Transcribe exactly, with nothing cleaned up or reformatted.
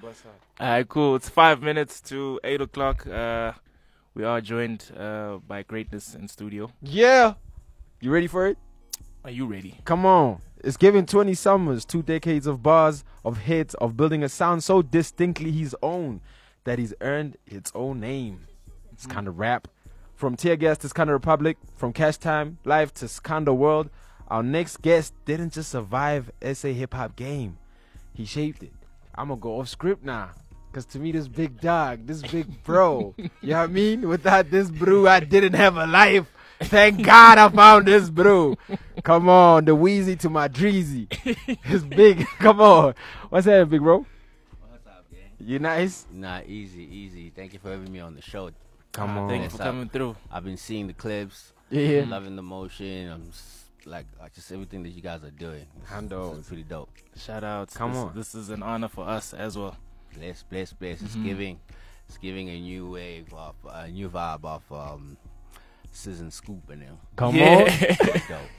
All right, cool. It's five minutes to eight o'clock. Uh, we are joined uh, by greatness in studio. Yeah. You ready for it? Are you ready? Come on. It's given twenty summers, two decades of bars, of hits, of building a sound so distinctly his own that he's earned its own name. It's kind of rap. From Tear Gas to Skanda Republic, from Cash Time Live to Skanda World, our next guest didn't just survive S A hip-hop game. He shaped it. I'm going to go off script now. Because to me, this big dog, this big bro, you know what I mean? Without this brew, I didn't have a life. Thank God I found this brew. Come on, the Wheezy to my Dreezy. It's big. Come on. What's that, big bro? What's up, gang? You nice? Nah, easy, easy. Thank you for having me on the show. Come Ah, on. Thank you for What's up? coming through. I've been seeing the clips. Yeah. Loving the motion. I'm s- like, like just everything that you guys are doing. It's, Handle. it's pretty dope. Shout out. Come this, on. This is an honor for us as well. Bless, bless, bless. It's Mhm. giving, it's giving a new wave of a new vibe of um, Sizz and Scoop in them. Come Yeah. on. Dope.